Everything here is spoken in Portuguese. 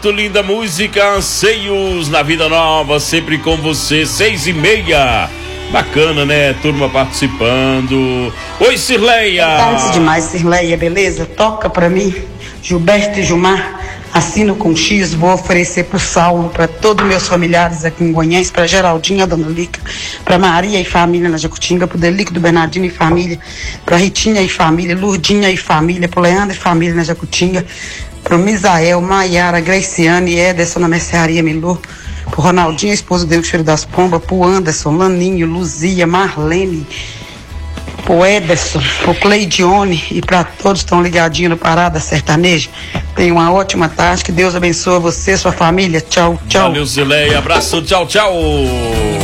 Linda música, Anseios na Vida Nova, sempre com você, 6:30. Bacana, né? Turma participando. Oi, Cirleia. Tarde demais, Cirleia, beleza? Toca pra mim, Gilberto e Gilmar. Assino com X, vou oferecer pro Saulo, para todos meus familiares aqui em Goiânia, pra Geraldinha, Dona Lica, pra Maria e família na Jacutinga, pro Delico do Bernardino e família, pra Ritinha e família, Lurdinha e família, pro Leandro e família na Jacutinga, pro Misael, Maiara, Graciane e Ederson na Mercearia Milô, pro Ronaldinho, esposo dele, filho das Pombas, pro Anderson, Laninho, Luzia, Marlene, pro Ederson, pro Cleidione e para todos que estão ligadinhos no Parada Sertaneja. Tenha uma ótima tarde, que Deus abençoe você e sua família. Tchau, tchau. Valeu, Zileia, abraço, tchau, tchau.